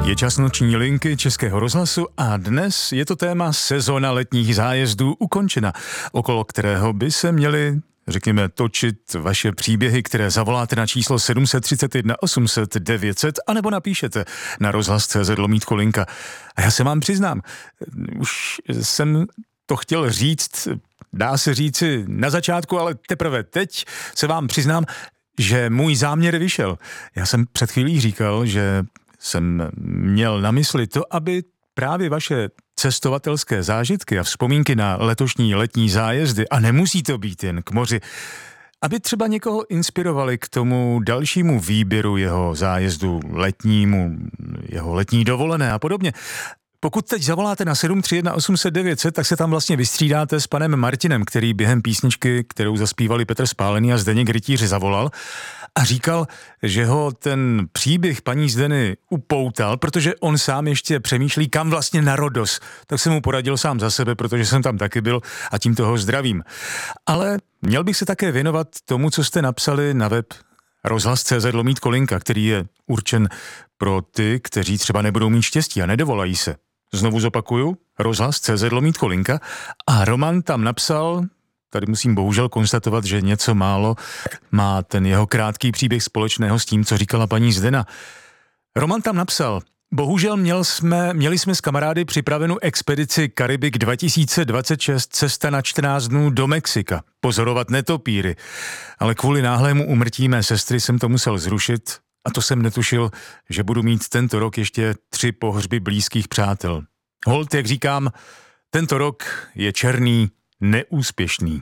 Je čas noční linky Českého rozhlasu a dnes je to téma sezona letních zájezdů ukončena, okolo kterého by se měli, řekněme, točit vaše příběhy, které zavoláte na číslo 731 800 900 anebo napíšete na rozhlas.cz/linka. A já se vám přiznám, už jsem to chtěl říct, dá se říci na začátku, ale teprve teď se vám přiznám, že můj záměr vyšel. Já jsem před chvílí říkal, že jsem měl na mysli to, aby právě vaše cestovatelské zážitky a vzpomínky na letošní letní zájezdy, a nemusí to být jen k moři, aby třeba někoho inspirovali k tomu dalšímu výběru jeho zájezdu letnímu, jeho letní dovolené a podobně. Pokud teď zavoláte na 731 800 900, tak se tam vlastně vystřídáte s panem Martinem, který během písničky, kterou zaspívali Petr Spálený a Zdeněk Rytíř, zavolal a říkal, že ho ten příběh paní Zdeny upoutal, protože on sám ještě přemýšlí, kam vlastně na Rodos. Tak jsem mu poradil sám za sebe, protože jsem tam taky byl a tím toho zdravím. Ale měl bych se také věnovat tomu, co jste napsali na web rozhlas.cz/linka, který je určen pro ty, kteří třeba nebudou mít štěstí a nedovolají se. Znovu zopakuju, rozhlas.cz/linka a Roman tam napsal, tady musím bohužel konstatovat, že něco málo má ten jeho krátký příběh společného s tím, co říkala paní Zdena. Roman tam napsal: bohužel měli jsme s kamarády připravenou expedici Karibik 2026, cesta na 14 dnů do Mexika, pozorovat netopíry, ale kvůli náhlému úmrtí mé sestry jsem to musel zrušit a to jsem netušil, že budu mít tento rok ještě 3 pohřby blízkých přátel. Holt, jak říkám, tento rok je černý, neúspěšný.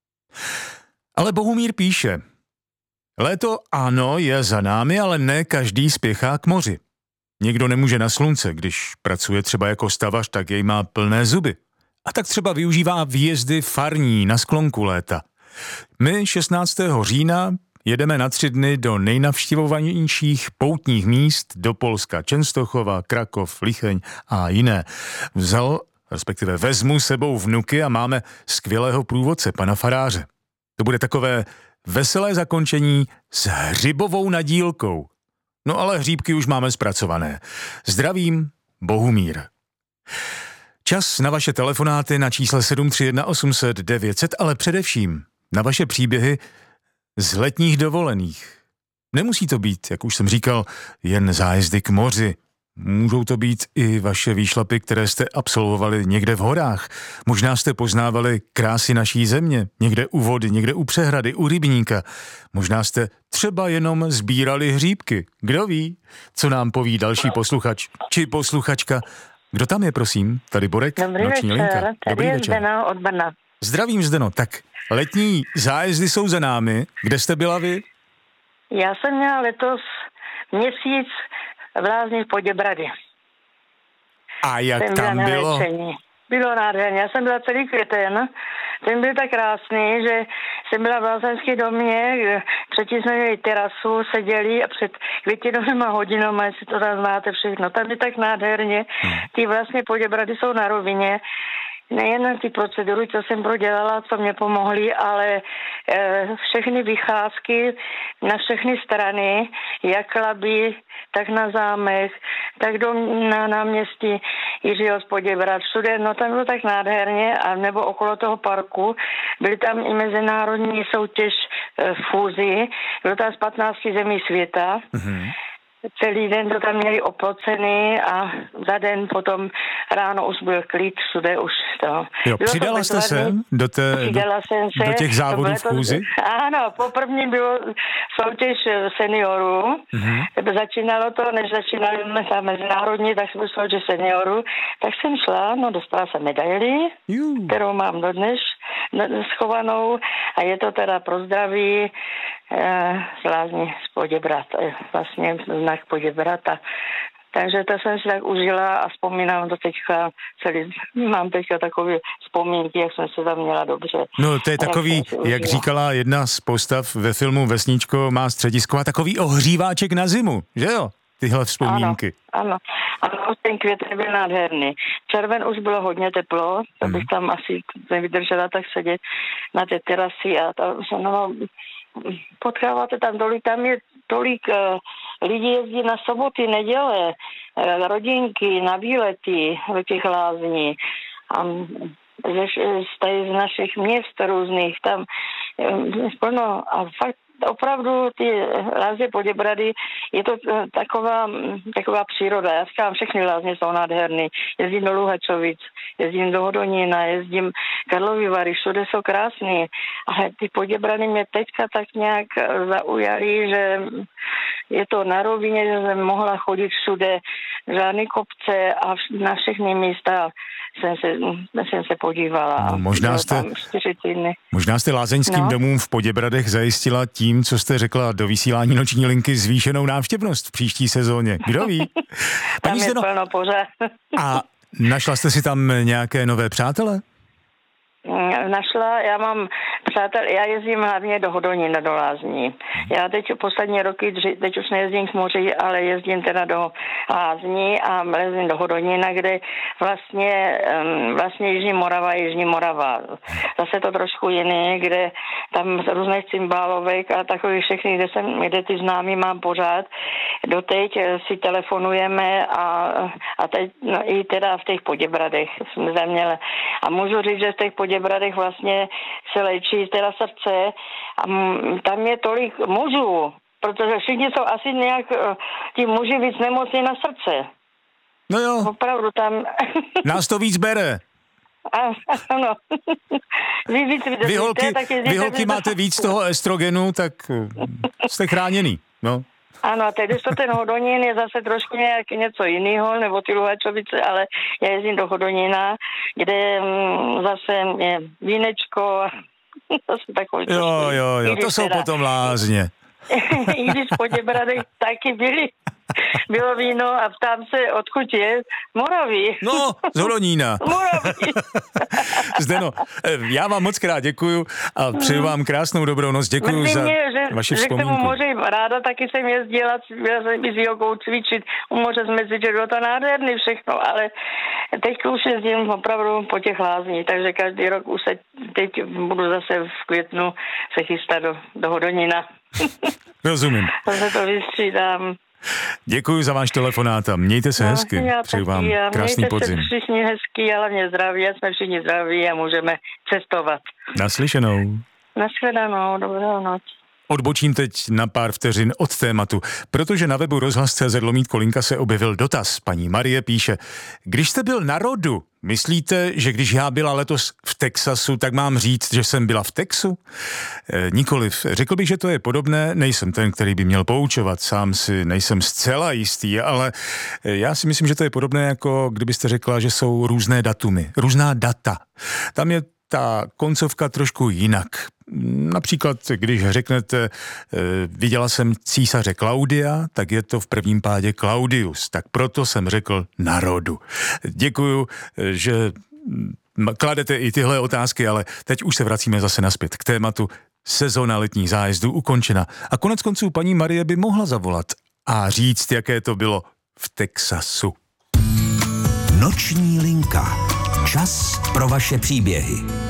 Ale Bohumír píše: léto ano, je za námi, ale ne každý spěchá k moři. Někdo nemůže na slunce, když pracuje třeba jako stavař, tak jej má plné zuby. A tak třeba využívá výjezdy farní na sklonku léta. My 16. října jedeme na 3 dny do nejnavštěvovanějších poutních míst do Polska, Čenstochova, Krakov, Licheň a jiné. Vezmu sebou vnuky a máme skvělého průvodce, pana faráře. To bude takové veselé zakončení s hřibovou nadílkou. No ale hříbky už máme zpracované. Zdravím, Bohumír. Čas na vaše telefonáty na čísle 731 800 900, ale především na vaše příběhy z letních dovolených. Nemusí to být, jak už jsem říkal, jen zájezdy k moři. Můžou to být i vaše výšlapy, které jste absolvovali někde v horách. Možná jste poznávali krásy naší země, někde u vody, někde u přehrady, u rybníka. Možná jste třeba jenom sbírali hříbky. Kdo ví, co nám poví další posluchač či posluchačka. Kdo tam je, prosím? Tady Borek, noční linka. Dobrý večer. Zdeno od Brna. Zdravím, Zdeno. Tak letní zájezdy jsou za námi. Kde jste byla vy? Já jsem měla letos měsíc v Lázních Poděbrady. A jak tam bylo? Bylo nádherně. Já jsem byla celý květen. Ten byl tak krásný, že jsem byla v lázeňském domě, předtím jsme měli terasu, seděli a před květinovýma hodinama, jestli to tam znáte všechno. Tam je tak nádherně. Ty vlastně Poděbrady jsou na rovině. Nejen ty procedury, co jsem prodělala, co mě pomohly, ale všechny vycházky na všechny strany, jak Laby, tak na zámek, tak na náměstí Jiřího z Poděbrad, všude, no tam bylo tak nádherně, a nebo okolo toho parku, byly tam i mezinárodní soutěž fúzi, bylo tam z 15 zemí světa. Mm-hmm. Celý den to tam měli oplocený a za den potom ráno už byl klid, všude už to. Jo, přidala jste se do těch závodů v chůzi? Ano, poprvní bylo soutěž seniorů. Mm-hmm. Začínalo to, než začínali ta mezinárodní, tak jsme soutěž seniorů. Tak jsem šla, no dostala jsem medaili, kterou mám dodnes schovanou a je to teda pro zdraví z Lázní z Poděbrad, vlastně znak Poděbrata. Takže to jsem si tak užila a vzpomínám to teďka mám teďka takové vzpomínky, jak jsem se tam měla dobře. No to je takový, jak říkala jedna z postav ve filmu Vesničko má středisko, a takový ohříváček na zimu, že jo? Tyhle vzpomínky. Ano. A ten květen byl nádherný. Červen už bylo hodně teplo, to bych tam asi nevydržela tak sedět na té terasi a tam potkáváte tam dolů, tam je tolik lidí jezdí na soboty, neděle, rodinky, na výlety do těch lázní. A z našich měst různých, tam plno a fakt opravdu ty lázně Poděbrady, je to taková příroda. Já říkám, všechny lázně jsou nádherný. Jezdím do Luhačovic, jezdím do Hodonína, jezdím Karlovy Vary, všude jsou krásný. Ale ty Poděbrady mě teďka tak nějak zaujaly, že je to na rovině, že jsem mohla chodit všude, žádný kopce a na všechny místa jsem se podívala. No, možná jste lázeňským domům v Poděbradech zajistila tím, co jste řekla do vysílání Noční linky, zvýšenou návštěvnost v příští sezóně. Kdo ví? Tam je plno pořád. A našla jste si tam nějaké nové přátele? Našla, já mám přátel, já jezdím hlavně do Hodonína, do lázní. Já teď poslední roky, teď už nejezdím k moři, ale jezdím teda do lázní a jezdím do Hodonína, kde vlastně Jižní Morava. Zase to trošku jiný, kde tam různých cymbálovek a takových všechny, kde ty známí mám pořád. Doteď si telefonujeme a teď i teda v těch Poděbradech jsme zaměli. A můžu říct, že v těch Poděbradech vlastně se léčí teda srdce a tam je tolik mužů, protože všichni jsou asi nějak ti muži víc nemocní na srdce. No jo. Opravdu tam. Nás to víc bere. Ano. Vy holky máte víc toho estrogenu, tak jste chráněný. No. Ano, a teď to ten Hodonín je zase trošku něco jiného, nebo ty Luhačovice, ale já jezdím do Hodonína, kde zase je vínečko, to jsou takový Jo, to jsou potom lázně. I když v Poděbradech taky bylo víno a ptám se, odkud je? Moravy. No, z Hodonína. Moravy. Zdeno, já vám moc krát děkuju a přeju vám krásnou dobrou noc. Děkuju za vaši vzpomínku. Že k tomu moři ráda taky jsem jezdila, jsem i s jogou cvičit, u moře jsme si, že bylo to nádherný všechno, ale teď už jezdím opravdu po těch lázních, takže každý rok už se teď budu zase v květnu se chystat do Hodonína. Rozumím. Zase to vystřídám. Děkuji za váš telefonát a mějte se hezky. Přeju vám krásný podzim. Mějte se všichni hezky, ale mě zdraví, jsme všichni zdraví a můžeme cestovat. Naslyšenou. Nashledanou, dobrou noc. Odbočím teď na pár vteřin od tématu, protože na webu rozhlas.cz/Kolinka se objevil dotaz. Paní Marie píše, když jste byl na rodu, myslíte, že když já byla letos v Texasu, tak mám říct, že jsem byla v Texu? Nikoliv. Řekl bych, že to je podobné, nejsem ten, který by měl poučovat, sám si nejsem zcela jistý, ale já si myslím, že to je podobné, jako kdybyste řekla, že jsou různé datumy, různá data. Tam je ta koncovka trošku jinak. Například, když řeknete, viděla jsem císaře Klaudia, tak je to v prvním pádě Claudius. Tak proto jsem řekl na rodu. Děkuju, že kladete i tyhle otázky, ale teď už se vracíme zase nazpět k tématu. Sezóna letních zájezdů ukončena. A konec konců paní Marie by mohla zavolat a říct, jaké to bylo v Texasu. Noční linka. Čas pro vaše příběhy.